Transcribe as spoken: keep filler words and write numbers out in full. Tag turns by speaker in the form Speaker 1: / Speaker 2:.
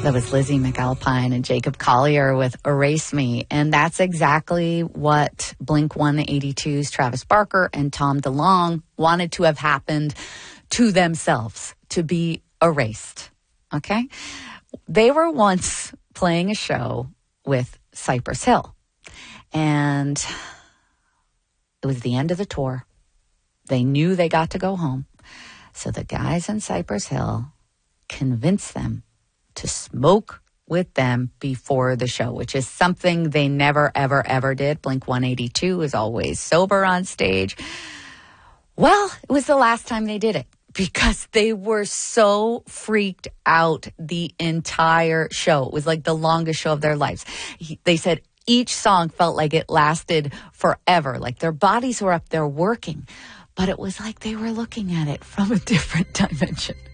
Speaker 1: That was Lizzie McAlpine and Jacob Collier with Erase Me. And that's exactly what Blink one eighty-two's Travis Barker and Tom DeLonge wanted to have happened to themselves, to be erased. Okay? They were once playing a show with Cypress Hill. And it was the end of the tour. They knew they got to go home. So the guys in Cypress Hill convinced them to smoke with them before the show, which is something they never, ever, ever did. Blink one eighty-two is always sober on stage. Well, it was the last time they did it because they were so freaked out the entire show. It was like the longest show of their lives. He, they said each song felt like it lasted forever, like their bodies were up there working, but it was like they were looking at it from a different dimension.